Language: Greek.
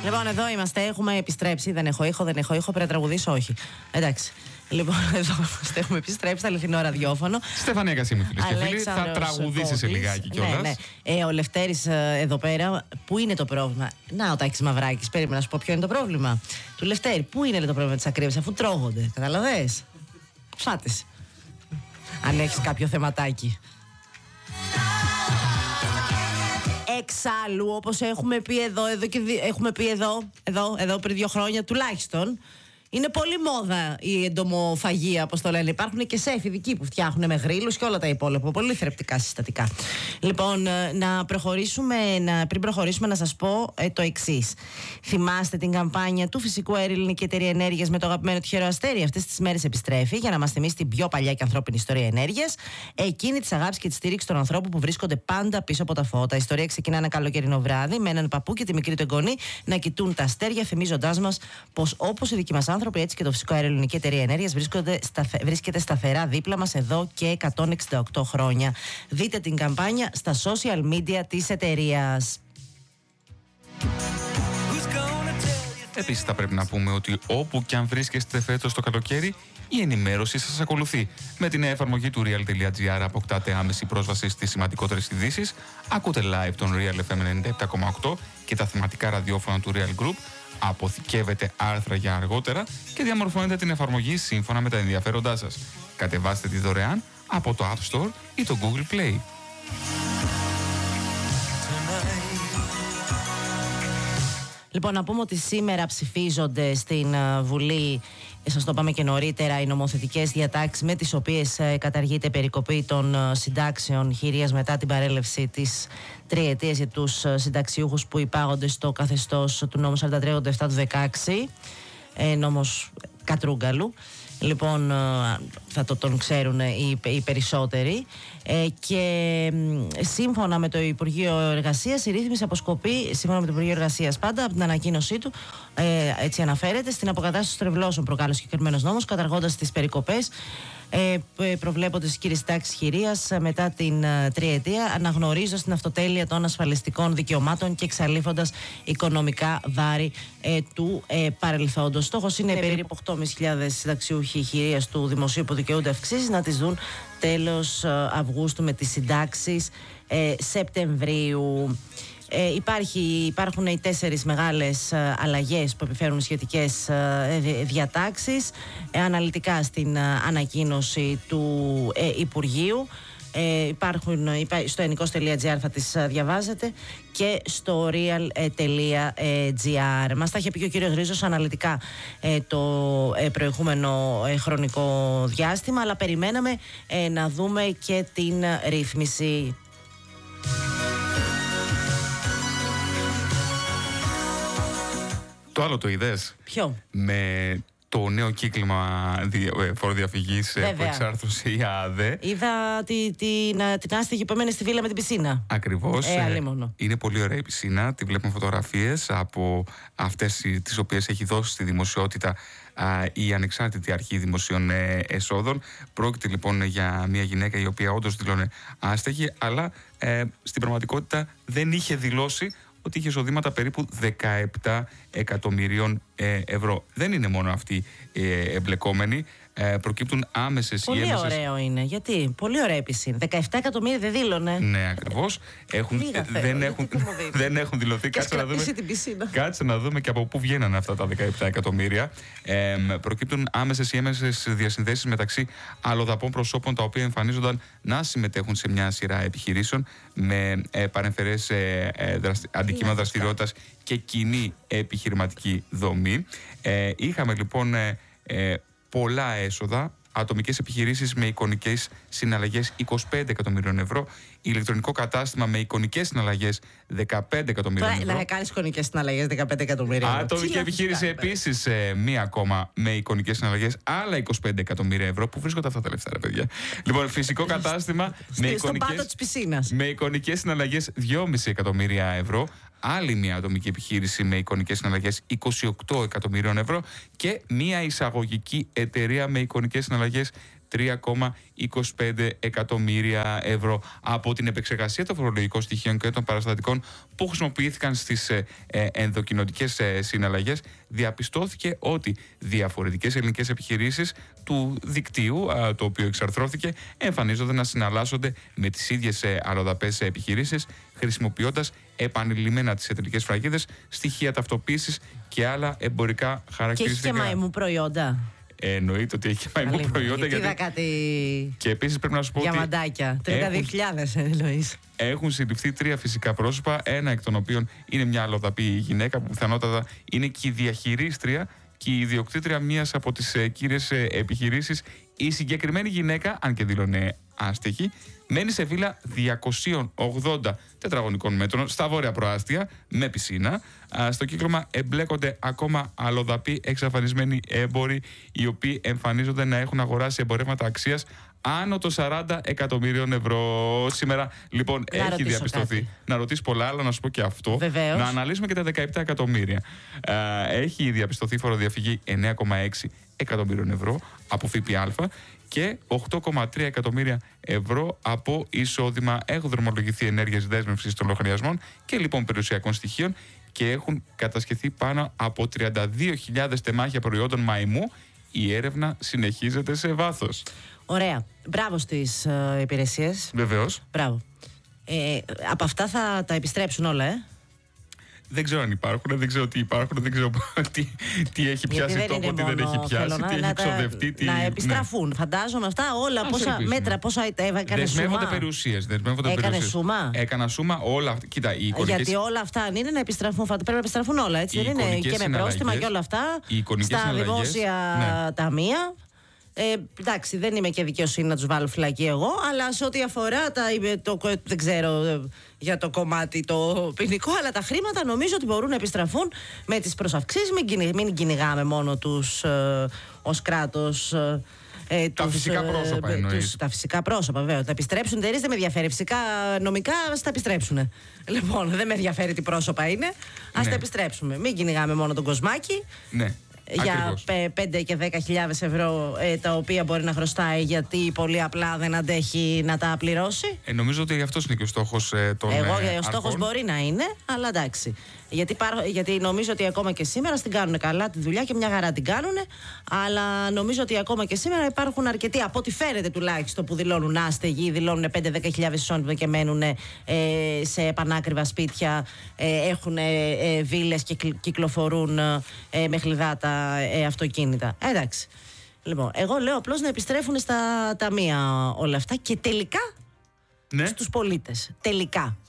Λοιπόν, εδώ είμαστε. Έχουμε επιστρέψει. Δεν έχω ήχο. Πρέπει να τραγουδήσω, όχι. Εντάξει. Λοιπόν, εδώ είμαστε. Έχουμε επιστρέψει στο αληθινό ραδιόφωνο. Στέφανια Κασίμη, φίλες και φίλοι. Θα τραγουδήσει σε λιγάκι κιόλας. Ναι. Ο Λευτέρης εδώ πέρα, πού είναι το πρόβλημα? Να, ο Τάκης Μαυράκης. Περίμενα να σου πω ποιο είναι το πρόβλημα. Του Λευτέρη, πού είναι το πρόβλημα της ακρίβειας, αφού τρώγονται. Καταλαβες. Φάτες. Αν έχεις κάποιο θεματάκι. Εξάλλου, όπως έχουμε πει εδώ πριν 2 χρόνια τουλάχιστον, είναι πολύ μόδα η εντομοφαγία, όπως το λένε. Υπάρχουν και σεφ ειδικοί που φτιάχνουν με γρίλους και όλα τα υπόλοιπα. Πολύ θρεπτικά συστατικά. Λοιπόν, πριν προχωρήσουμε, να σας πω το εξής. Θυμάστε την καμπάνια του Φυσικού Αερίου Ελληνική Εταιρεία Ενέργειας με το αγαπημένο τυχερό αστέρι? Αυτές τις μέρες επιστρέφει για να μας θυμίσει την πιο παλιά και ανθρώπινη ιστορία ενέργειας. Εκείνη της αγάπης και της στήριξης των ανθρώπων που βρίσκονται πάντα πίσω από τα φώτα. Η ιστορία ξεκινά ένα καλοκαιρινό βράδυ με έναν παππού και τη μικρή του εγγονή να κοιτούν τα αστέρια, θυμίζοντάς μας πως όπως οι δικοί μας άνθρωποι, έτσι και το Φυσικό Αέριο Ελληνική Εταιρεία Ενέργειας βρίσκεται σταθερά δίπλα μας εδώ και 168 χρόνια. Δείτε την καμπάνια στα social media της εταιρείας. Επίσης θα πρέπει να πούμε ότι όπου και αν βρίσκεστε φέτος το καλοκαίρι, η ενημέρωση σας ακολουθεί. Με την νέα εφαρμογή του real.gr αποκτάτε άμεση πρόσβαση στις σημαντικότερες ειδήσεις, ακούτε live τον Real FM 97,8 και τα θεματικά ραδιόφωνα του Real Group, αποθηκεύετε άρθρα για αργότερα και διαμορφώνετε την εφαρμογή σύμφωνα με τα ενδιαφέροντά σας. Κατεβάστε τη δωρεάν από το App Store ή το Google Play. Λοιπόν, να πούμε ότι σήμερα ψηφίζονται στην Βουλή, σας το είπαμε και νωρίτερα, οι νομοθετικές διατάξεις με τις οποίες καταργείται περικοπή των συντάξεων χειρίας μετά την παρέλευση της τριετίας για τους συνταξιούχους που υπάγονται στο καθεστώς του νόμου 4387 του 16, νόμος Κατρούγκαλου. Λοιπόν, θα τον ξέρουν οι περισσότεροι. Και σύμφωνα με το Υπουργείο Εργασίας, η ρύθμιση αποσκοπεί, σύμφωνα με το Υπουργείο Εργασίας πάντα, από την ανακοίνωσή του, έτσι αναφέρεται, στην αποκατάσταση των τρευλώσεων προκάλεσε ο συγκεκριμένος νόμος, καταργώντας τις περικοπές προβλέπονται στις κύριες τάξεις χειρίας μετά την τριετία, αναγνωρίζοντας την αυτοτέλεια των ασφαλιστικών δικαιωμάτων και εξαλείφοντας οικονομικά βάρη του παρελθόντος. Στόχος είναι περίπου 8.500 συνταξιούχοι χειρίας του δημοσίου που δικαιούνται αυξήσεις να τις δουν τέλος Αυγούστου με τις συντάξεις Σεπτεμβρίου. Υπάρχουν οι 4 μεγάλες αλλαγές που επιφέρουν σχετικές διατάξεις αναλυτικά στην ανακοίνωση του Υπουργείου. Στο ενικός.gr θα τις διαβάζετε και στο real.gr. Μας τα είχε πει και ο κύριος Ρίζος αναλυτικά το προηγούμενο χρονικό διάστημα, αλλά περιμέναμε να δούμε και την ρύθμιση. Το άλλο το είδες? Ποιο? Με το νέο κύκλημα φοροδιαφυγής που εξάρθρωσε η ΑΔΕ. Είδα την άστιγη που έμενε στη βίλα με την πισίνα. Ακριβώς. Είναι πολύ ωραία η πισίνα. Τη βλέπουμε φωτογραφίες από αυτές τις οποίες έχει δώσει στη δημοσιότητα η Ανεξάρτητη Αρχή Δημοσίων Εσόδων. Πρόκειται λοιπόν για μια γυναίκα η οποία όντως δηλώνει άστεγη, αλλά στην πραγματικότητα δεν είχε δηλώσει ότι είχε εισοδήματα περίπου 17 εκατομμυρίων ευρώ. Δεν είναι μόνο αυτοί εμπλεκόμενοι. Προκύπτουν άμεσες ή έμεσες. Πολύ ωραίο είναι. Γιατί? Πολύ ωραία πισίνα. 17 εκατομμύρια δεν δήλωνε. Ναι, ακριβώς. Δεν έχουν δηλωθεί. Κάτσε να δούμε και από πού βγαίνανε αυτά τα 17 εκατομμύρια. Προκύπτουν άμεσες ή έμεσες διασυνδέσεις μεταξύ αλλοδαπών προσώπων τα οποία εμφανίζονταν να συμμετέχουν σε μια σειρά επιχειρήσεων με παρεμφερές αντικείμενα δραστηριότητας και κοινή επιχειρηματική δομή. Είχαμε λοιπόν πολλά έσοδα, ατομικές επιχειρήσεις με εικονικές συναλλαγές 25 εκατομμυρίων ευρώ, ηλεκτρονικό κατάστημα με εικονικές συναλλαγές 15 εκατομμυρίων ευρώ. Να κάνεις εικονικές συναλλαγές 15 εκατομμύρια ευρώ. Ατομική επιχείρηση επίσης μία ακόμα με εικονικές συναλλαγές άλλα 25 εκατομμύρια ευρώ. Πού βρίσκονται αυτά τα λεφτά, ρε παιδιά? Λοιπόν, φυσικό κατάστημα με εικονικές συναλλαγές 2,5 εκατομμύρια ευρώ. Άλλη μια ατομική επιχείρηση με εικονικές συναλλαγές 28 εκατομμυρίων ευρώ και μια εισαγωγική εταιρεία με εικονικές συναλλαγές 3,25 εκατομμύρια ευρώ. Από την επεξεργασία των φορολογικών στοιχείων και των παραστατικών που χρησιμοποιήθηκαν στις ενδοκοινοτικές συναλλαγές, διαπιστώθηκε ότι διαφορετικές ελληνικές επιχειρήσεις του δικτύου, το οποίο εξαρθρώθηκε, εμφανίζονται να συναλλάσσονται με τις ίδιες αλλοδαπές επιχειρήσεις, χρησιμοποιώντας επανειλημμένα τις εταιρικές φραγίδες, στοιχεία ταυτοποίησης και άλλα εμπορικά χαρακτηριστικά. Και έχει και μαϊμού προϊόντα. Εννοείται ότι έχει και μαϊμού προϊόντα. Γιατί είδα κάτι. Και επίσης πρέπει να σου πω ότι. Διαμαντάκια. 32.000 εννοείς. Έχουν συλληφθεί 3 φυσικά πρόσωπα, ένα εκ των οποίων είναι μια αλλοδαπή γυναίκα που πιθανότατα είναι και η διαχειρίστρια και η ιδιοκτήτρια μιας από τις κύριες επιχειρήσεις. Η συγκεκριμένη γυναίκα, αν και δήλωνε άστεχη, μένει σε βίλα 280 τετραγωνικών μέτρων στα βόρεια προάστια με πισίνα. Στο κύκλωμα εμπλέκονται ακόμα αλλοδαποί εξαφανισμένοι έμποροι, οι οποίοι εμφανίζονται να έχουν αγοράσει εμπορεύματα αξίας άνω των 40 εκατομμύριων ευρώ. Σήμερα λοιπόν έχει διαπιστωθεί. Κάτι. Να ρωτήσει πολλά, αλλά να σου πω και αυτό. Βεβαίως. Να αναλύσουμε και τα 17 εκατομμύρια. Έχει διαπιστωθεί φοροδιαφυγή 9,6 εκατομμύριων ευρώ από ΦΠΑ και 8,3 εκατομμύρια ευρώ από εισόδημα. Έχουν δρομολογηθεί ενέργειες δέσμευσης των λογαριασμών και λοιπόν περιουσιακών στοιχείων και έχουν κατασχεθεί πάνω από 32.000 τεμάχια προϊόντων μαϊμού. Η έρευνα συνεχίζεται σε βάθος. Ωραία. Μπράβο στις υπηρεσίες. Βεβαίως. Μπράβο. Από αυτά θα τα επιστρέψουν όλα, Δεν ξέρω αν υπάρχουν, δεν ξέρω τι υπάρχουν, δεν ξέρω τι έχει πιάσει τόπο, τι δεν έχει πιάσει, τι έχει ξοδευτεί. Να επιστραφούν. Φαντάζομαι αυτά όλα, πόσα μέτρα, πόσα έκανε σούμα. Δεσμεύονται περιουσίες. Έκανε σούμα. Έκανα σούμα όλα. Κοίτα, οι εικονικές. Γιατί όλα αυτά αν είναι να επιστραφούν, πρέπει να επιστραφούν όλα, έτσι δεν είναι? Και με πρόστιμα και όλα αυτά. Στα δημόσια ταμεία. Εντάξει, δεν είμαι και δικαιοσύνη να τους βάλω φυλακή εγώ, αλλά σε ό,τι αφορά δεν ξέρω για το κομμάτι το ποινικό, αλλά τα χρήματα νομίζω ότι μπορούν να επιστραφούν με τις προσαυξήσεις. Μην κυνηγάμε μόνο τους ως κράτος. Τα φυσικά πρόσωπα εννοείς. Τα φυσικά πρόσωπα, βέβαια. Τα επιστρέψουν εταιρείες δεν με ενδιαφέρει. Φυσικά νομικά ας τα επιστρέψουν. Λοιπόν, δεν με ενδιαφέρει τι πρόσωπα είναι. Ας τα επιστρέψουμε. Μην κυνηγάμε μόνο τον κοσμάκι. Ναι. Για 5 και 10.000 ευρώ τα οποία μπορεί να χρωστάει γιατί πολύ απλά δεν αντέχει να τα πληρώσει. Νομίζω ότι αυτός είναι και ο στόχος των ο στόχος μπορεί να είναι, αλλά εντάξει. Γιατί νομίζω ότι ακόμα και σήμερα την κάνουν καλά τη δουλειά και μια χαρά την κάνουν, αλλά νομίζω ότι ακόμα και σήμερα υπάρχουν αρκετοί, από ό,τι φαίνεται τουλάχιστον, που δηλώνουν άστεγοι, δηλώνουν 5-10.000 εισόδημα και μένουν σε πανάκριβα σπίτια, έχουν βίλες και κυκλοφορούν με χλιδάτα αυτοκίνητα. Εντάξει. Λοιπόν, εγώ λέω απλώς να επιστρέφουν στα ταμεία όλα αυτά και τελικά στους πολίτες. Τελικά.